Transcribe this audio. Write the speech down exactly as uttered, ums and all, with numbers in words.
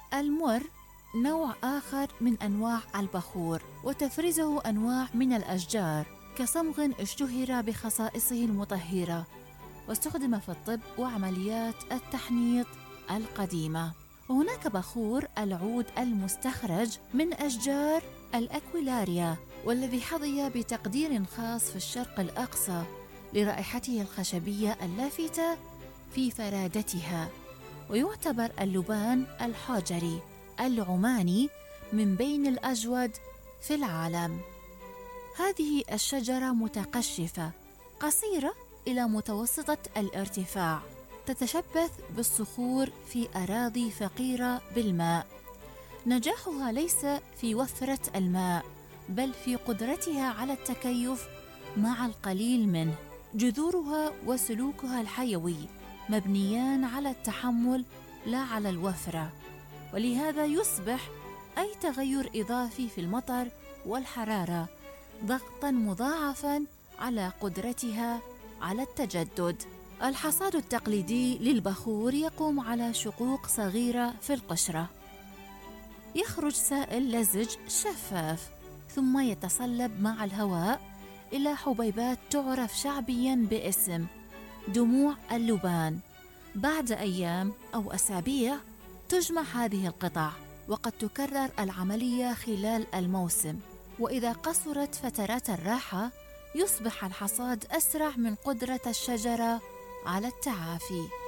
المر نوع آخر من أنواع البخور، وتفرزه أنواع من الأشجار كصمغ اشتهر بخصائصه المطهرة، واستخدم في الطب وعمليات التحنيط القديمة. وهناك بخور العود المستخرج من أشجار الأكويلاريا، والذي حظي بتقدير خاص في الشرق الأقصى لرائحته الخشبية اللافتة في فرادتها. ويعتبر اللبان الحجري العماني من بين الأجود في العالم. هذه الشجرة متقشفة قصيرة إلى متوسطة الارتفاع، تتشبث بالصخور في أراضي فقيرة بالماء. نجاحها ليس في وفرة الماء، بل في قدرتها على التكيف مع القليل منه. جذورها وسلوكها الحيوي مبنيان على التحمل لا على الوفرة، ولهذا يصبح أي تغير إضافي في المطر والحرارة ضغطاً مضاعفاً على قدرتها على التجدد. الحصاد التقليدي للبخور يقوم على شقوق صغيرة في القشرة، يخرج سائل لزج شفاف، ثم يتصلب مع الهواء إلى حبيبات تعرف شعبياً باسم دموع اللبان. بعد أيام أو أسابيع تجمع هذه القطع، وقد تكرر العملية خلال الموسم. وإذا قصرت فترات الراحة يصبح الحصاد أسرع من قدرة الشجرة على التعافي.